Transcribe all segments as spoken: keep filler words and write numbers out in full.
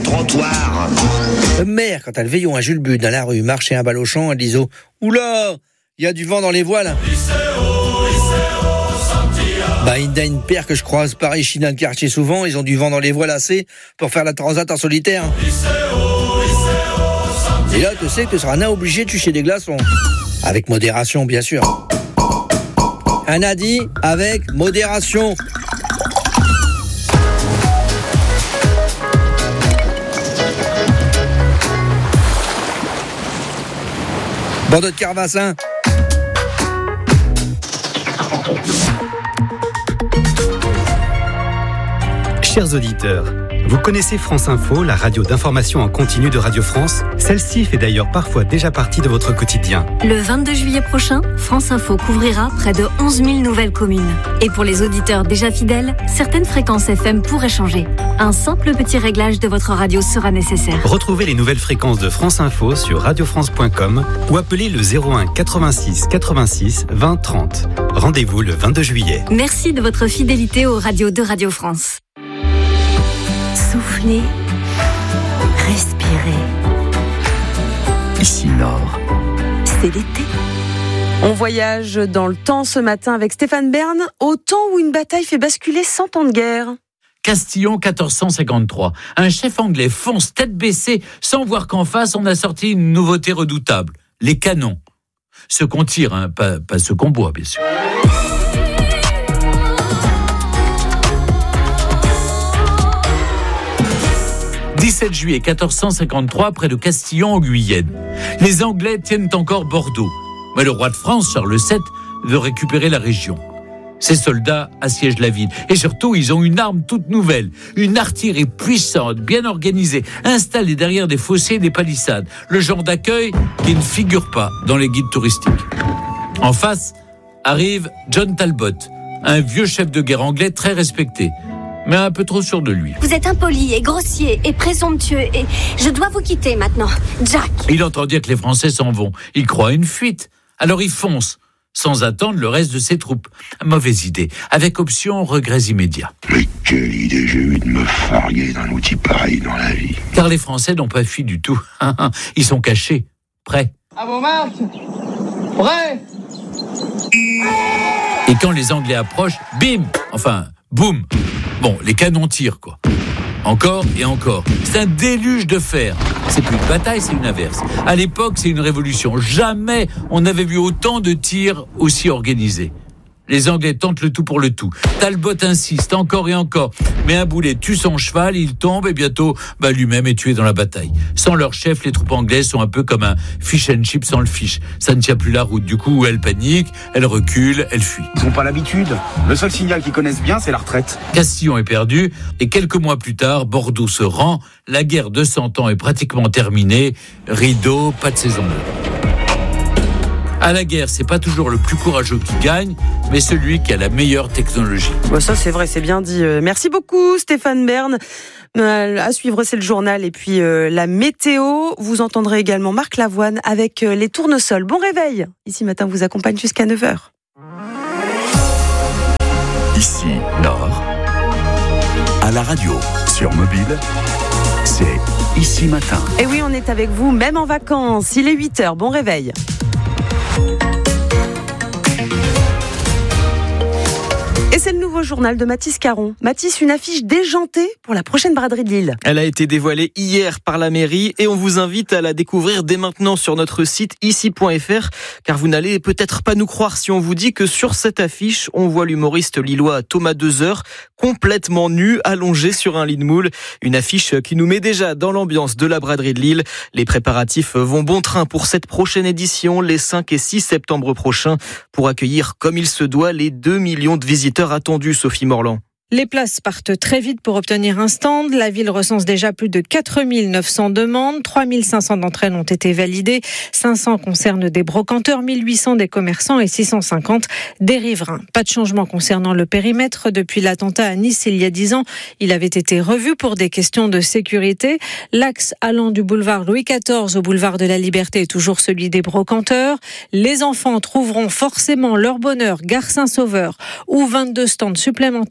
trottoir. Mère, quand elle veillon à Jules But dans la rue, marchait un bal au champ, elle disait « Oula, il y a du vent dans les voiles !» Bah, il y a une paire que je croise Paris, Chine, dans le quartier souvent, ils ont du vent dans les voiles assez pour faire la transat en solitaire. Et là, tu sais que tu seras nain obligé de tucher des glaçons. Avec modération, bien sûr. Un a dit avec modération. Bordeaux de Carvassin. Chers auditeurs, vous connaissez France Info, la radio d'information en continu de Radio France? Celle-ci fait d'ailleurs parfois déjà partie de votre quotidien. Le vingt-deux juillet prochain, France Info couvrira près de onze mille nouvelles communes. Et pour les auditeurs déjà fidèles, certaines fréquences F M pourraient changer. Un simple petit réglage de votre radio sera nécessaire. Retrouvez les nouvelles fréquences de France Info sur radio france point com ou appelez le zéro un quatre-vingt-six quatre-vingt-six vingt trente. Rendez-vous le vingt-deux juillet. Merci de votre fidélité aux radios de Radio France. Soufflez, respirez. Ici Nord. C'est l'été. On voyage dans le temps ce matin avec Stéphane Bern, au temps où une bataille fait basculer cent ans de guerre. Castillon quatorze cent cinquante-trois. Un chef anglais fonce tête baissée sans voir qu'en face on a sorti une nouveauté redoutable, les canons. Ceux qu'on tire, hein, pas, pas ceux qu'on boit bien sûr. dix-sept juillet quatorze cent cinquante-trois, près de Castillon en Guyenne. Les Anglais tiennent encore Bordeaux. Mais le roi de France, Charles sept, veut récupérer la région. Ses soldats assiègent la ville. Et surtout, ils ont une arme toute nouvelle. Une artillerie puissante, bien organisée, installée derrière des fossés et des palissades. Le genre d'accueil qui ne figure pas dans les guides touristiques. En face, arrive John Talbot, un vieux chef de guerre anglais très respecté, mais un peu trop sûr de lui. Vous êtes impoli et grossier et présomptueux et je dois vous quitter maintenant, Jack. Il entend dire que les Français s'en vont. Il croit à une fuite. Alors il fonce, sans attendre le reste de ses troupes. Mauvaise idée, avec option regrets immédiats. Mais quelle idée j'ai eu de me farguer d'un outil pareil dans la vie. Car les Français n'ont pas fui du tout. Ils sont cachés, prêts. À vos marques, prêts. Et quand les Anglais approchent, bim, enfin, boum. Bon, les canons tirent, quoi. Encore et encore. C'est un déluge de fer. C'est plus une bataille, c'est une averse. À l'époque, c'est une révolution. Jamais on n'avait vu autant de tirs aussi organisés. Les Anglais tentent le tout pour le tout. Talbot insiste encore et encore. Mais un boulet tue son cheval, il tombe et bientôt, bah, lui-même est tué dans la bataille. Sans leur chef, les troupes anglaises sont un peu comme un fish and chip sans le fish. Ça ne tient plus la route. Du coup, elles paniquent, elles reculent, elles fuient. Ils n'ont pas l'habitude. Le seul signal qu'ils connaissent bien, c'est la retraite. Castillon est perdu et quelques mois plus tard, Bordeaux se rend. La guerre de Cent Ans est pratiquement terminée. Rideau, pas de saison deux. À la guerre, c'est pas toujours le plus courageux qui gagne, mais celui qui a la meilleure technologie. Bon, ça c'est vrai, c'est bien dit. Merci beaucoup Stéphane Bern. Euh, à suivre, c'est le journal et puis euh, la météo. Vous entendrez également Marc Lavoine avec euh, les tournesols. Bon réveil. Ici Matin vous accompagne jusqu'à neuf heures. Ici Nord. À la radio, sur mobile, c'est Ici Matin. Et oui, on est avec vous, même en vacances. Il est huit heures. Bon réveil. Et c'est le nouveau journal de Mathis Caron. Mathis, une affiche déjantée pour la prochaine braderie de Lille. Elle a été dévoilée hier par la mairie et on vous invite à la découvrir dès maintenant sur notre site ici point f r, car vous n'allez peut-être pas nous croire si on vous dit que sur cette affiche, on voit l'humoriste lillois Thomas Dezer complètement nu, allongé sur un lit de moule. Une affiche qui nous met déjà dans l'ambiance de la braderie de Lille. Les préparatifs vont bon train pour cette prochaine édition, les cinq et six septembre prochains, pour accueillir comme il se doit les deux millions de visiteurs attendus, Sophie Morland. Les places partent très vite pour obtenir un stand. La ville recense déjà plus de quatre mille neuf cents demandes. trois mille cinq cents d'entre elles ont été validées. cinq cents concernent des brocanteurs, mille huit cents des commerçants et six cent cinquante des riverains. Pas de changement concernant le périmètre. Depuis l'attentat à Nice il y a dix ans, il avait été revu pour des questions de sécurité. L'axe allant du boulevard Louis quatorze au boulevard de la Liberté est toujours celui des brocanteurs. Les enfants trouveront forcément leur bonheur, gare Saint-Sauveur, où vingt-deux stands supplémentaires seront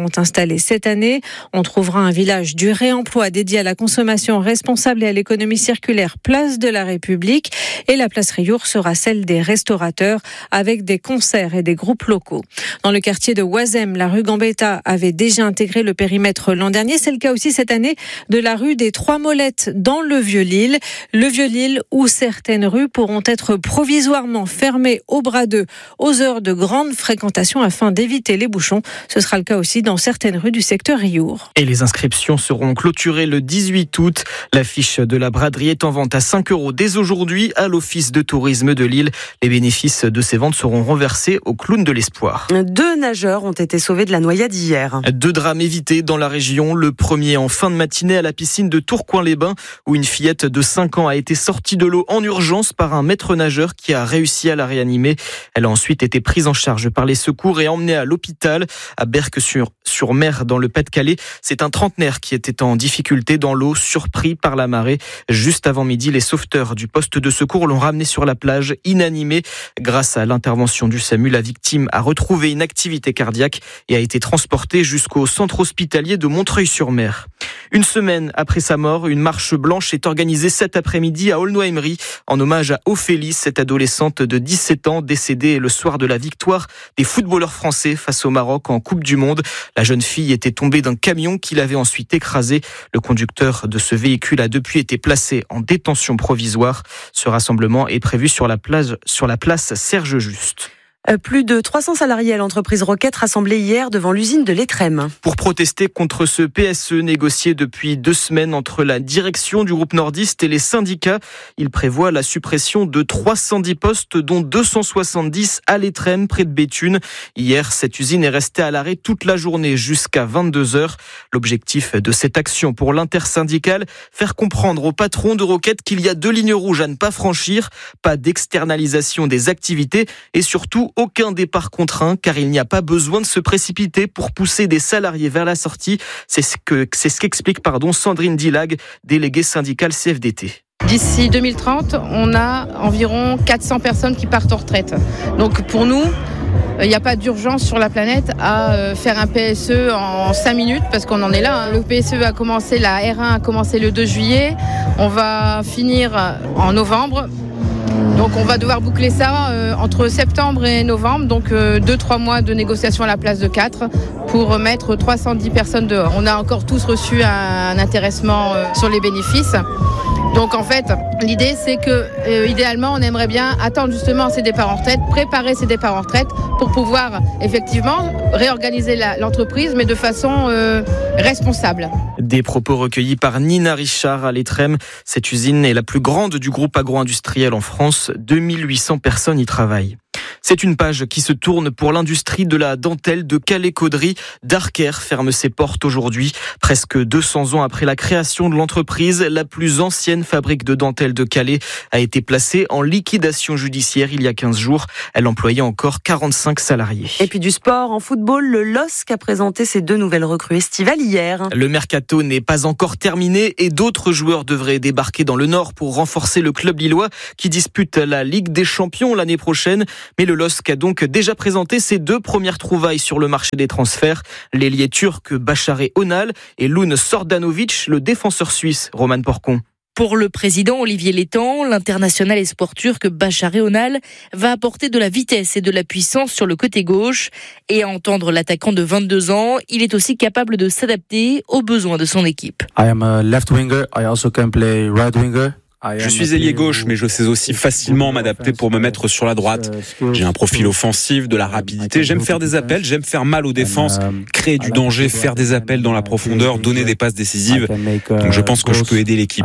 seront installés cette année. On trouvera un village du réemploi dédié à la consommation responsable et à l'économie circulaire, place de la République. Et la place Riour sera celle des restaurateurs avec des concerts et des groupes locaux. Dans le quartier de Oisem, la rue Gambetta avait déjà intégré le périmètre l'an dernier. C'est le cas aussi cette année de la rue des Trois Molettes dans le Vieux-Lille. Le Vieux-Lille où certaines rues pourront être provisoirement fermées au bras d'eux aux heures de grande fréquentation afin d'éviter les bouchons. Ce sera le cas aussi dans certaines rues du secteur Riour. Et les inscriptions seront clôturées le dix-huit août. L'affiche de la braderie est en vente à cinq euros dès aujourd'hui à l'Office de tourisme de Lille. Les bénéfices de ces ventes seront reversés au Clown de l'Espoir. Deux nageurs ont été sauvés de la noyade hier. Deux drames évités dans la région. Le premier en fin de matinée à la piscine de Tourcoing-les-Bains où une fillette de cinq ans a été sortie de l'eau en urgence par un maître nageur qui a réussi à la réanimer. Elle a ensuite été prise en charge par les secours et emmenée à l'hôpital à Berck-sur-Mer dans le Pas-de-Calais. C'est un trentenaire qui était en difficulté dans l'eau, surpris par la marée. Juste avant midi, les sauveteurs du poste de secours l'ont ramené sur la plage, inanimé. Grâce à l'intervention du SAMU, la victime a retrouvé une activité cardiaque et a été transportée jusqu'au centre hospitalier de Montreuil-sur-Mer. Une semaine après sa mort, une marche blanche est organisée cet après-midi à Aulnoy-Emery en hommage à Ophélie, cette adolescente de dix-sept ans décédée le soir de la victoire des footballeurs français face au Maroc en Coupe du Monde. La jeune fille était tombée d'un camion qui l'avait ensuite écrasée. Le conducteur de ce véhicule a depuis été placé en détention provisoire. Ce rassemblement est prévu sur la plage, sur la place Serge Juste. Plus de trois cents salariés à l'entreprise Roquette rassemblés hier devant l'usine de l'Étrem. Pour protester contre ce P S E négocié depuis deux semaines entre la direction du groupe nordiste et les syndicats, il prévoit la suppression de trois cent dix postes, dont deux cent soixante-dix à l'Étrem, près de Béthune. Hier, cette usine est restée à l'arrêt toute la journée jusqu'à vingt-deux heures. L'objectif de cette action pour l'intersyndicale, faire comprendre aux patrons de Roquette qu'il y a deux lignes rouges à ne pas franchir, pas d'externalisation des activités et surtout aucun départ contraint, car il n'y a pas besoin de se précipiter pour pousser des salariés vers la sortie. C'est ce que, c'est ce qu'explique, pardon, Sandrine Dilag, déléguée syndicale C F D T. D'ici deux mille trente, on a environ quatre cents personnes qui partent en retraite. Donc pour nous, il n'y a pas d'urgence sur la planète à faire un P S E en cinq minutes parce qu'on en est là. Le P S E a commencé, la R un a commencé le deux juillet. On va finir en novembre. Donc on va devoir boucler ça euh, entre septembre et novembre, donc euh, deux trois mois de négociation à la place de quatre pour mettre trois cent dix personnes dehors. On a encore tous reçu un, un intéressement euh, sur les bénéfices. Donc en fait, l'idée c'est que euh, idéalement on aimerait bien attendre justement ces départs en retraite, préparer ces départs en retraite pour pouvoir effectivement réorganiser la, l'entreprise mais de façon euh, responsable. Des propos recueillis par Nina Richard à l'Étrem. Cette usine est la plus grande du groupe agro-industriel en France. deux mille huit cents personnes y travaillent. C'est une page qui se tourne pour l'industrie de la dentelle de Calais-Caudry. Darker ferme ses portes aujourd'hui. Presque deux cents ans après la création de l'entreprise, la plus ancienne fabrique de dentelle de Calais a été placée en liquidation judiciaire il y a quinze jours. Elle employait encore quarante-cinq salariés. Et puis du sport, en football, le L O S C a présenté ses deux nouvelles recrues estivales hier. Le mercato n'est pas encore terminé et d'autres joueurs devraient débarquer dans le Nord pour renforcer le club lillois qui dispute la Ligue des Champions l'année prochaine. Mais le L O S C a donc déjà présenté ses deux premières trouvailles sur le marché des transferts. L'ailier turc Bacharé Onal et Loun Sordanovic, le défenseur suisse. Roman Porcon. Pour le président Olivier Létang, l'international espoir turc Bacharé Onal va apporter de la vitesse et de la puissance sur le côté gauche. Et à entendre l'attaquant de vingt-deux ans, il est aussi capable de s'adapter aux besoins de son équipe. I am a left winger. I also can play right winger. Je suis ailier gauche, mais je sais aussi facilement m'adapter pour me mettre sur la droite. J'ai un profil offensif, de la rapidité. J'aime faire des appels, j'aime faire mal aux défenses, créer du danger, faire des appels dans la profondeur, donner des passes décisives. Donc je pense que je peux aider l'équipe.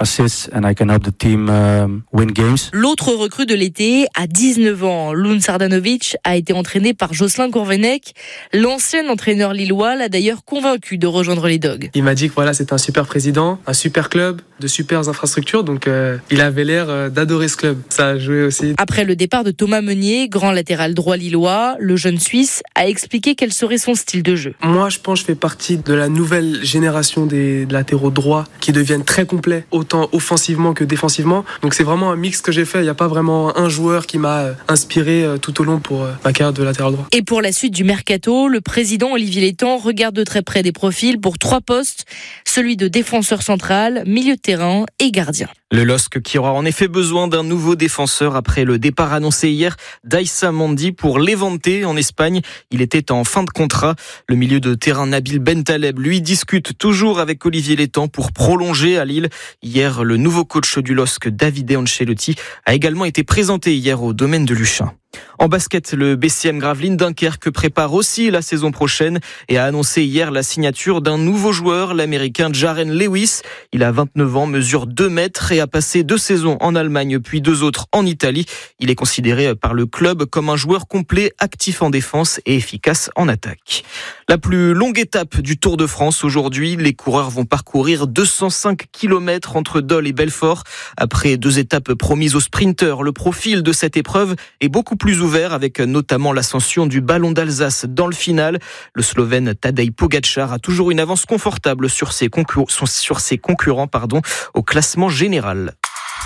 L'autre recrue de l'été, à dix-neuf ans, Loun Sordanovic, a été entraîné par Jocelyn Gourvenec. L'ancien entraîneur lillois l'a d'ailleurs convaincu de rejoindre les Dogs. Il m'a dit que voilà, c'était un super président, un super club. de super infrastructures, donc euh, il avait l'air euh, d'adorer ce club. Ça a joué aussi. Après le départ de Thomas Meunier, grand latéral droit lillois, le jeune Suisse a expliqué quel serait son style de jeu. Moi, je pense que je fais partie de la nouvelle génération des latéraux droits qui deviennent très complets, autant offensivement que défensivement. Donc c'est vraiment un mix que j'ai fait. Il n'y a pas vraiment un joueur qui m'a inspiré tout au long pour ma carrière de latéral droit. Et pour la suite du mercato, le président Olivier Létang regarde de très près des profils pour trois postes, celui de défenseur central, milieu de terrain et gardien. Le L O S C qui aura en effet besoin d'un nouveau défenseur après le départ annoncé hier d'Aïssa Mandi pour Levante en Espagne. Il était en fin de contrat. Le milieu de terrain Nabil Bentaleb, lui, discute toujours avec Olivier Létang pour prolonger à Lille. Hier, le nouveau coach du L O S C, Davide Ancelotti, a également été présenté hier au domaine de Luchin. En basket, le B C M Gravelines Dunkerque prépare aussi la saison prochaine et a annoncé hier la signature d'un nouveau joueur, l'américain Jaren Lewis. Il a vingt-neuf ans, mesure deux mètres et a passé deux saisons en Allemagne puis deux autres en Italie. Il est considéré par le club comme un joueur complet, actif en défense et efficace en attaque. La plus longue étape du Tour de France aujourd'hui, les coureurs vont parcourir deux cent cinq kilomètres entre Dole et Belfort. Après deux étapes promises aux sprinteurs, le profil de cette épreuve est beaucoup plus ouvert avec notamment l'ascension du Ballon d'Alsace dans le final. Le Slovène Tadej Pogačar a toujours une avance confortable sur ses concurrents, sur ses concurrents pardon, au classement général.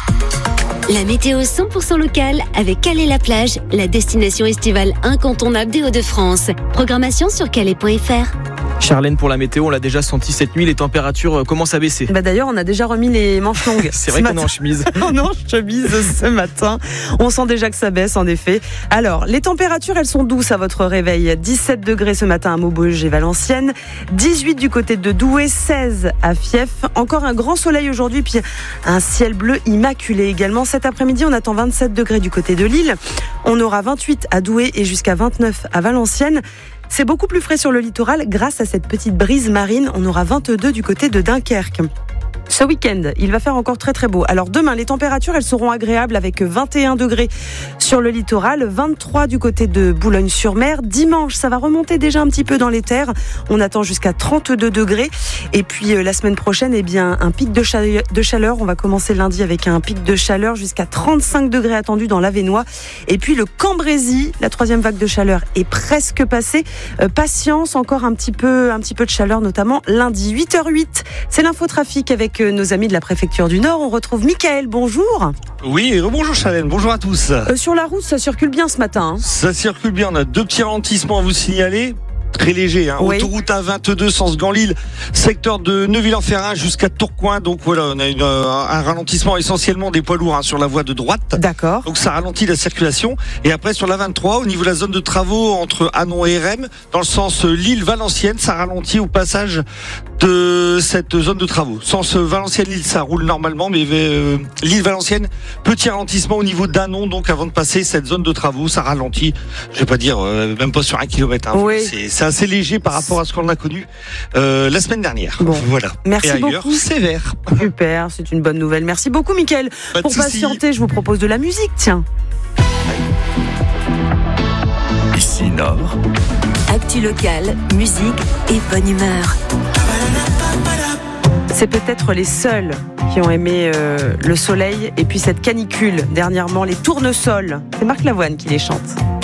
La météo cent pour cent locale avec Calais-la-Plage, la destination estivale incontournable des Hauts-de-France. Programmation sur calais point f r. Charlène, pour la météo, on l'a déjà senti cette nuit, les températures commencent à baisser. Bah d'ailleurs, on a déjà remis les manches longues. C'est vrai qu'on est en chemise. On est en chemise ce matin. On sent déjà que ça baisse, en effet. Alors, les températures, elles sont douces à votre réveil. dix-sept degrés ce matin à Maubeuge et Valenciennes. dix-huit du côté de Douai, seize à Fief. Encore un grand soleil aujourd'hui, puis un ciel bleu immaculé également. Cet après-midi, on attend vingt-sept degrés du côté de Lille. On aura vingt-huit à Douai et jusqu'à vingt-neuf à Valenciennes. C'est beaucoup plus frais sur le littoral grâce à cette petite brise marine. On aura vingt-deux du côté de Dunkerque. Ce week-end, il va faire encore très très beau. Alors demain, les températures, elles seront agréables avec vingt et un degrés sur le littoral, vingt-trois du côté de Boulogne-sur-Mer. Dimanche, ça va remonter déjà un petit peu dans les terres. On attend jusqu'à trente-deux degrés. Et puis euh, la semaine prochaine, eh bien, un pic de chaleur, de chaleur. On va commencer lundi avec un pic de chaleur jusqu'à trente-cinq degrés attendu dans l'Avesnois. Et puis le Cambrésis, la troisième vague de chaleur est presque passée. Euh, patience, encore un petit peu, un petit peu de chaleur, notamment lundi huit heures huit. C'est l'infotrafic avec nos amis de la préfecture du Nord. On retrouve Mickaël, bonjour. Oui, bonjour Charlène, bonjour à tous. Euh, sur la route, ça circule bien ce matin. Hein. Ça circule bien, on a deux petits ralentissements à vous signaler. Très léger, hein. Oui. Autoroute A vingt-deux, sens Ganlille, secteur de Neuville-en-Ferrin jusqu'à Tourcoing. Donc voilà, on a une, euh, un ralentissement essentiellement des poids lourds hein, sur la voie de droite. D'accord. Donc ça ralentit la circulation. Et après sur la vingt-trois, au niveau de la zone de travaux entre Hanon et R E M, dans le sens Lille-Valenciennes, ça ralentit au passage de cette zone de travaux. Sens Valenciennes-Lille, ça roule normalement, mais euh, Lille-Valenciennes, petit ralentissement au niveau d'Hanon. Donc avant de passer cette zone de travaux, ça ralentit. Je vais pas dire euh, même pas sur un kilomètre. Hein. Oui. C'est, c'est assez léger par rapport à ce qu'on a connu euh, la semaine dernière. Bon. Voilà. Merci Et ailleurs, beaucoup. Sévère. Super, c'est une bonne nouvelle. Merci beaucoup, Mickaël. Pas de Pour soucis. patienter, je vous propose de la musique. Tiens. Ici Nord. Actu locale, musique et bonne humeur. C'est peut-être les seuls qui ont aimé euh, le soleil et puis cette canicule dernièrement, les tournesols. C'est Marc Lavoine qui les chante.